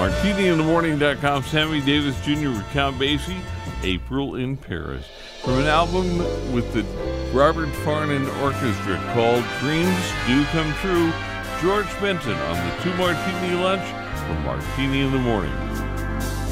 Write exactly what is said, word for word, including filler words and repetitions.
Martini in the Morning dot com, Sammy Davis Junior with Count Basie, April in Paris. From an album with the Robert Farnon Orchestra called Dreams Do Come True, George Benson on the Two Martini Lunch from Martini in the Morning.